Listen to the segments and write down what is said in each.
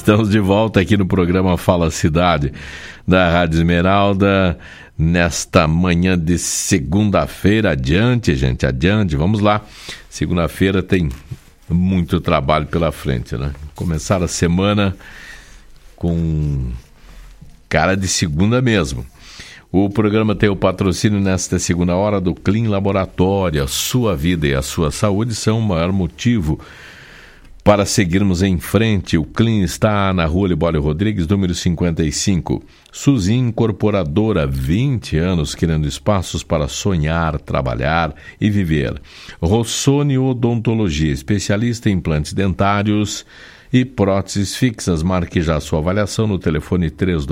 Estamos de volta aqui no programa Fala Cidade, da Rádio Esmeralda, nesta manhã de segunda-feira. Adiante, gente, adiante, vamos lá. Segunda-feira tem muito trabalho pela frente, né? Começar a semana com cara de segunda mesmo. O programa tem o patrocínio nesta segunda hora do Clean Laboratório. A sua vida e a sua saúde são o maior motivo para seguirmos em frente. O Clean está na Rua Libório Rodrigues, número 55. Suzin Incorporadora, 20 anos criando espaços para sonhar, trabalhar e viver. Rossoni Odontologia, especialista em implantes dentários e próteses fixas. Marque já sua avaliação no telefone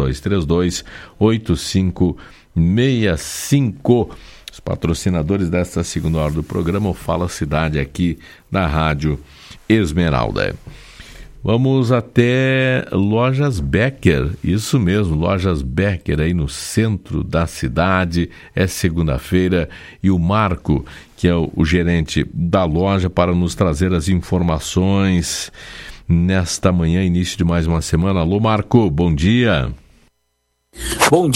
3232-8565. Os patrocinadores desta segunda hora do programa, o Fala Cidade, aqui na Rádio Esmeralda. Vamos até Lojas Becker, isso mesmo, Lojas Becker aí no centro da cidade. É segunda-feira e o Marco, que é o gerente da loja, para nos trazer as informações nesta manhã, início de mais uma semana. Alô, Marco, bom dia. Bom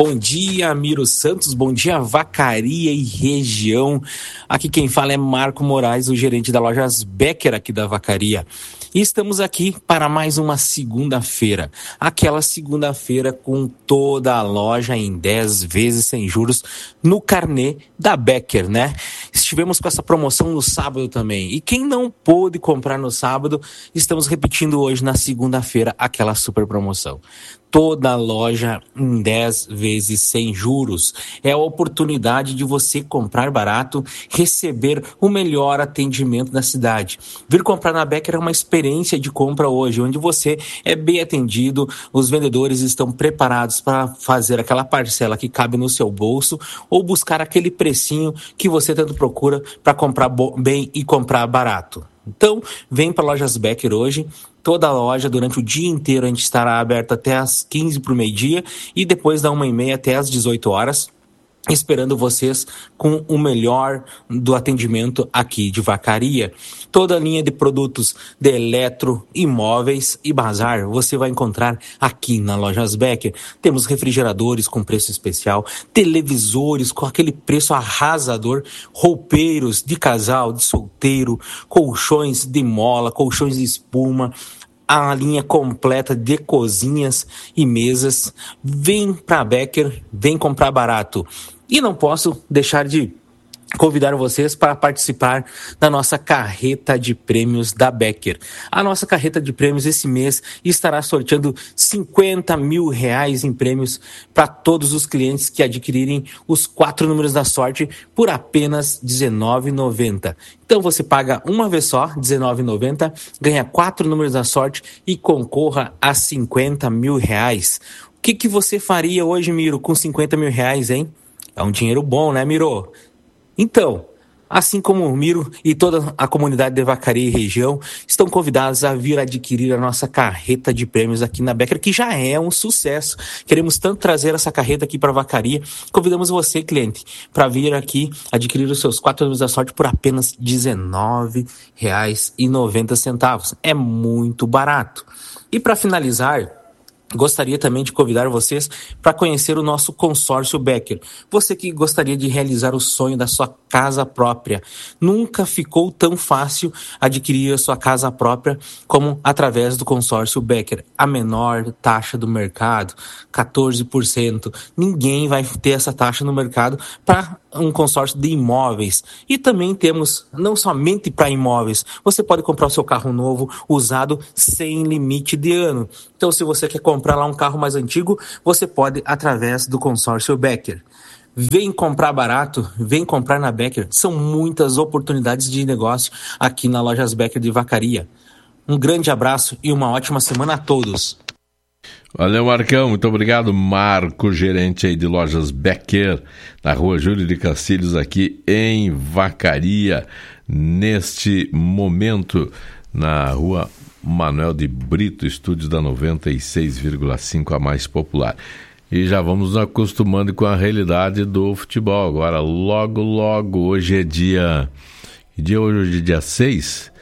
dia, Miro Santos, bom dia, Vacaria e região. Aqui quem fala é Marco Moraes, o gerente da Lojas Becker aqui da Vacaria. E estamos aqui para mais uma segunda-feira. Aquela segunda-feira com toda a loja em 10 vezes sem juros no carnê da Becker, né? Estivemos com essa promoção no sábado também. E quem não pôde comprar no sábado, estamos repetindo hoje na segunda-feira aquela super promoção. Toda a loja em 10 vezes sem juros. É a oportunidade de você comprar barato, receber o melhor atendimento da cidade. Vir comprar na Becker é uma experiência de compra hoje, onde você é bem atendido, os vendedores estão preparados para fazer aquela parcela que cabe no seu bolso ou buscar aquele precinho que você tanto procura para comprar bem e comprar barato. Então, vem para Lojas Becker hoje. Toda a loja, durante o dia inteiro, a gente estará aberta até às 15 para o meio-dia e depois da 1h30 até às 18 horas, esperando vocês com o melhor do atendimento aqui de Vacaria. Toda a linha de produtos de eletro, imóveis e bazar você vai encontrar aqui na Lojas Becker. Temos refrigeradores com preço especial, televisores com aquele preço arrasador, roupeiros de casal, de solteiro, colchões de mola, colchões de espuma, a linha completa de cozinhas e mesas. Vem para Becker, vem comprar barato. E não posso deixar de convidar vocês para participar da nossa carreta de prêmios da Becker. A nossa carreta de prêmios esse mês estará sorteando R$50 mil em prêmios para todos os clientes que adquirirem os 4 números da sorte por apenas R$19,90. Então você paga uma vez só, R$19,90, ganha 4 números da sorte e concorra a R$50 mil. O que você faria hoje, Miro, com R$50 mil, hein? É um dinheiro bom, né, Miro? Então, assim como o Miro e toda a comunidade de Vacaria e região, estão convidados a vir adquirir a nossa carreta de prêmios aqui na Becker, que já é um sucesso. Queremos tanto trazer essa carreta aqui para Vacaria. Convidamos você, cliente, para vir aqui adquirir os seus 4 números da sorte por apenas R$19,90. É muito barato. E para finalizar, gostaria também de convidar vocês para conhecer o nosso consórcio Becker. Você que gostaria de realizar o sonho da sua casa própria. Nunca ficou tão fácil adquirir a sua casa própria como através do consórcio Becker. A menor taxa do mercado, 14%. Ninguém vai ter essa taxa no mercado para um consórcio de imóveis. E também temos, não somente para imóveis, você pode comprar o seu carro novo, usado, sem limite de ano. Então, se você quer comprar lá um carro mais antigo, você pode através do consórcio Becker. Vem comprar barato, vem comprar na Becker. São muitas oportunidades de negócio aqui na Lojas Becker de Vacaria. Um grande abraço e uma ótima semana a todos. Valeu, Marcão, muito obrigado. Marco, gerente aí de Lojas Becker, na Rua Júlio de Castilhos, aqui em Vacaria, neste momento, na Rua Manuel de Brito, estúdios da 96,5, a mais popular. E já vamos nos acostumando com a realidade do futebol. Agora, logo, hoje é dia 6,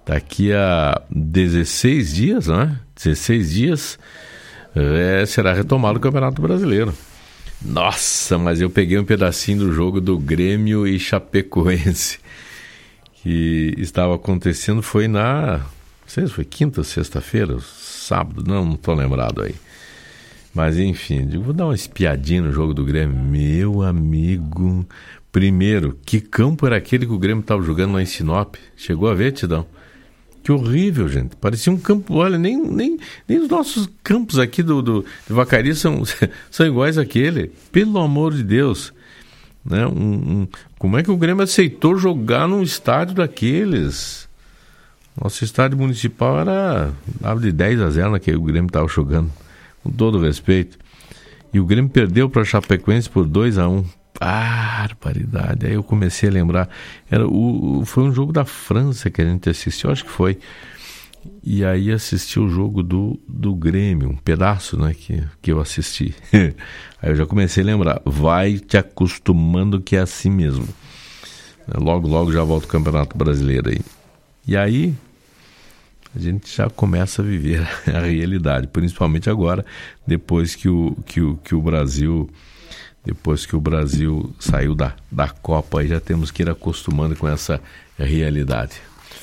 Daqui a 16 dias, né? 16 dias será retomado o Campeonato Brasileiro. Nossa, mas eu peguei um pedacinho do jogo do Grêmio e Chapecoense que estava acontecendo, foi não sei se foi quinta, sexta-feira, sábado, não estou lembrado aí. Mas enfim, vou dar uma espiadinha no jogo do Grêmio. Meu amigo, primeiro, que campo era aquele que o Grêmio estava jogando lá em Sinop? Chegou a ver, Tidão? Que horrível, gente. Parecia um campo, olha, nem os nossos campos aqui de Vacaria são iguais àquele. Pelo amor de Deus. Né? Como é que o Grêmio aceitou jogar num estádio daqueles? Nosso estádio municipal dava de 10-0 naquele que o Grêmio estava jogando. Com todo respeito. E o Grêmio perdeu para a Chapecoense por 2-1. Barbaridade. Aí eu comecei a lembrar. Foi um jogo da França que a gente assistiu, acho que foi. E aí assisti o jogo do Grêmio, um pedaço, né, que eu assisti. Aí eu já comecei a lembrar. Vai te acostumando que é assim mesmo. Logo, logo já volta o Campeonato Brasileiro aí. E aí a gente já começa a viver a realidade, principalmente agora, depois que o Brasil saiu da Copa, aí já temos que ir acostumando com essa realidade.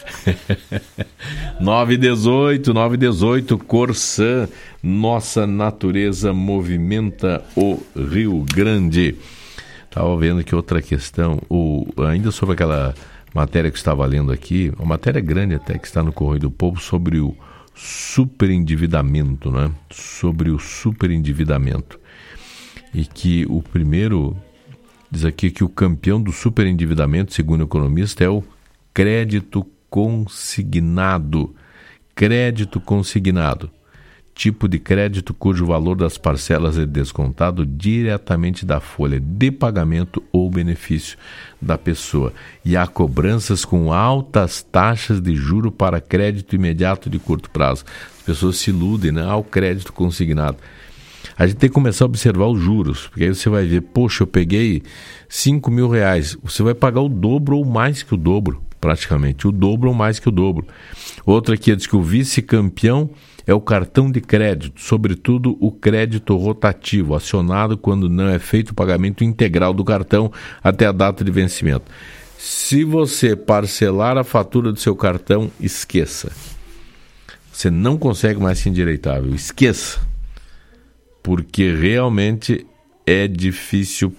9h18, Corsã, nossa natureza movimenta o Rio Grande. Estava vendo aqui outra questão, ainda sobre aquela matéria que estava lendo aqui, uma matéria grande até que está no Correio do Povo sobre o superendividamento, né? Sobre o superendividamento. E que o primeiro, diz aqui que o campeão do superendividamento, segundo o economista, é o crédito consignado. Crédito consignado. Tipo de crédito cujo valor das parcelas é descontado diretamente da folha de pagamento ou benefício da pessoa. E há cobranças com altas taxas de juro para crédito imediato de curto prazo. As pessoas se iludem, né? Ao crédito consignado. A gente tem que começar a observar os juros, porque aí você vai ver, poxa, eu peguei R$5.000, você vai pagar o dobro ou mais que o dobro, praticamente, o dobro ou mais que o dobro. Outra aqui diz que o vice-campeão é o cartão de crédito, sobretudo o crédito rotativo, acionado quando não é feito o pagamento integral do cartão até a data de vencimento. Se você parcelar a fatura do seu cartão, esqueça. Você não consegue mais se endireitar, viu? Esqueça. Porque realmente é difícil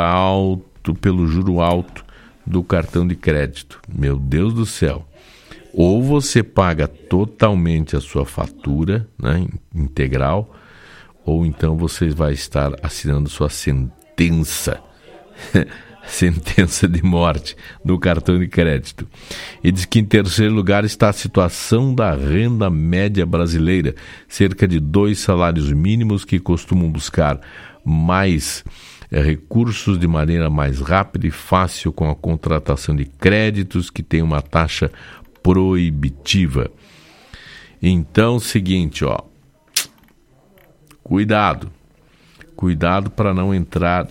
pelo juro alto do cartão de crédito. Meu Deus do céu. Ou você paga totalmente a sua fatura, né, integral, ou então você vai estar assinando sua sentença, sentença de morte do cartão de crédito. E diz que em terceiro lugar está a situação da renda média brasileira, cerca de 2 salários mínimos que costumam buscar mais recursos de maneira mais rápida e fácil com a contratação de créditos que tem uma taxa proibitiva. Então, seguinte, cuidado para não entrar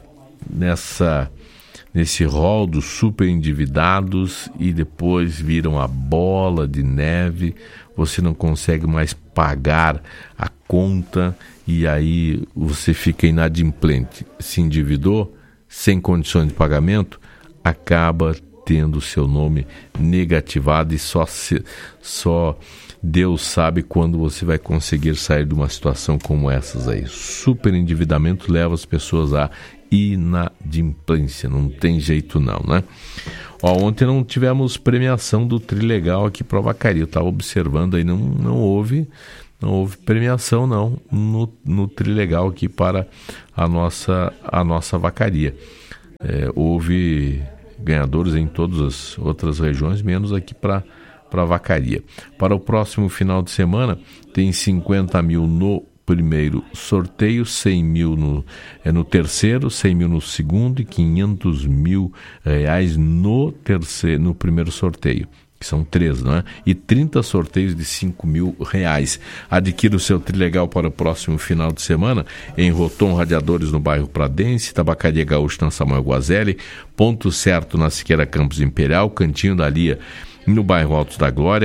nesse rol dos super endividados e depois viram a bola de neve, você não consegue mais pagar a conta e aí você fica inadimplente. Se endividou, sem condições de pagamento, acaba tendo seu nome negativado e só Deus sabe quando você vai conseguir sair de uma situação como essas aí. Super endividamento leva as pessoas à inadimplência, não tem jeito não, né? Ontem não tivemos premiação do Trilegal aqui para Vacaria, eu estava observando aí, não houve premiação não no Trilegal aqui para a nossa Vacaria. Houve ganhadores em todas as outras regiões, menos aqui para Vacaria. Para o próximo final de semana, tem 50 mil no primeiro sorteio, 100 mil no terceiro, 100 mil no segundo e 500 mil reais no primeiro sorteio, que são 3, não é? E 30 sorteios de 5 mil reais. Adquira o seu Trilegal para o próximo final de semana em Rotom Radiadores no bairro Pradense, Tabacaria Gaúcha na Samuel Guazelli, Ponto Certo na Siqueira Campos Imperial, Cantinho da Lia no bairro Altos da Glória,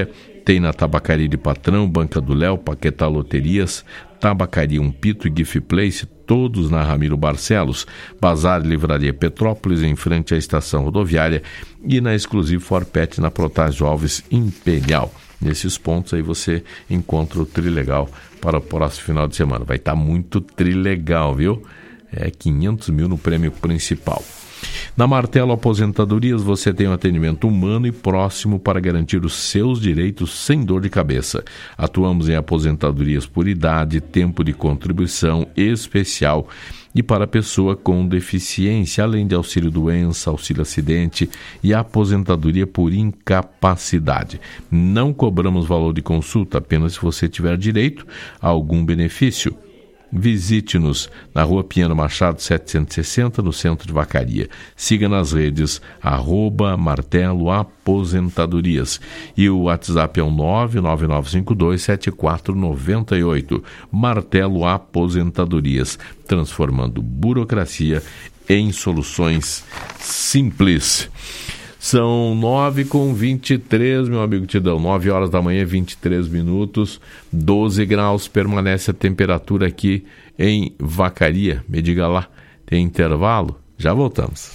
Tem na Tabacaria de Patrão, Banca do Léo, Paquetá Loterias, Tabacaria Umpito e Gift Place, todos na Ramiro Barcelos, Bazar e Livraria Petrópolis, em frente à estação rodoviária, e na Exclusive Forpet, na Protásio Alves Imperial. Nesses pontos aí você encontra o Trilegal para o próximo final de semana. Vai estar muito trilegal, viu? 500 mil no prêmio principal. Na Martelo Aposentadorias você tem um atendimento humano e próximo para garantir os seus direitos sem dor de cabeça. Atuamos em aposentadorias por idade, tempo de contribuição especial e para pessoa com deficiência, além de auxílio doença, auxílio acidente e aposentadoria por incapacidade. Não cobramos valor de consulta, apenas se você tiver direito a algum benefício. Visite-nos na Rua Pinheiro Machado 760, no centro de Vacaria. Siga nas redes @Martelo Aposentadorias. E o WhatsApp é o 999527498. Martelo Aposentadorias, transformando burocracia em soluções simples. São 9h23, meu amigo Tidão, 9 horas da manhã, 23 minutos, 12 graus, permanece a temperatura aqui em Vacaria. Me diga lá, tem intervalo? Já voltamos.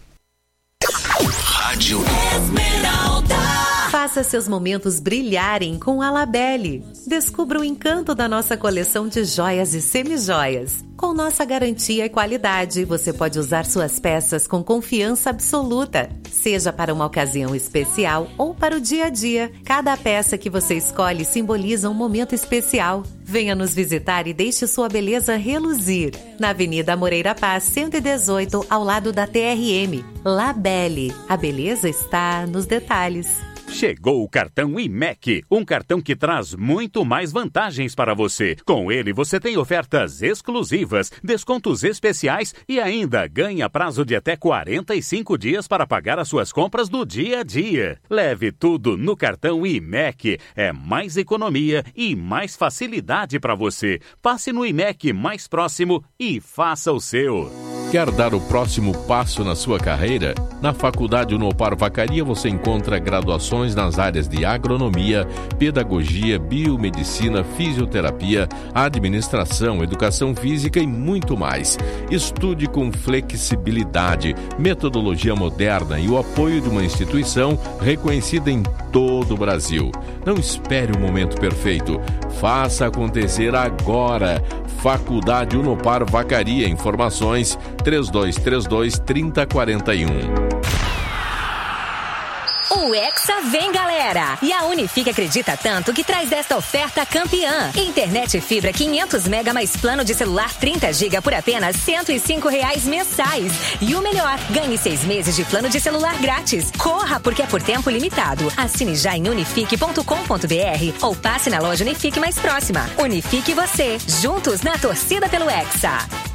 Rádio Esmeralda. Faça seus momentos brilharem com a Labelle. Descubra o encanto da nossa coleção de joias e semijoias. Com nossa garantia e qualidade, você pode usar suas peças com confiança absoluta. Seja para uma ocasião especial ou para o dia a dia, cada peça que você escolhe simboliza um momento especial. Venha nos visitar e deixe sua beleza reluzir. Na Avenida Moreira Paz, 118, ao lado da TRM. Labelle. A beleza está nos detalhes. Chegou o cartão IMEC, um cartão que traz muito mais vantagens para você. Com ele você tem ofertas exclusivas, descontos especiais e ainda ganha prazo de até 45 dias para pagar as suas compras do dia a dia. Leve tudo no cartão IMEC, é mais economia e mais facilidade para você. Passe no IMEC mais próximo e faça o seu. Quer dar o próximo passo na sua carreira? Na Faculdade Unopar Vacaria você encontra graduações nas áreas de agronomia, pedagogia, biomedicina, fisioterapia, administração, educação física e muito mais. Estude com flexibilidade, metodologia moderna e o apoio de uma instituição reconhecida em todo o Brasil. Não espere o momento perfeito. Faça acontecer agora. Faculdade Unopar Vacaria. Informações 3232-3041. O Hexa vem, galera! E a Unifique acredita tanto que traz esta oferta campeã. Internet fibra 500 mega mais plano de celular 30 GB por apenas R$105 mensais. E o melhor, ganhe 6 meses de plano de celular grátis. Corra, porque é por tempo limitado. Assine já em unifique.com.br ou passe na loja Unifique mais próxima. Unifique e você, juntos na torcida pelo Hexa.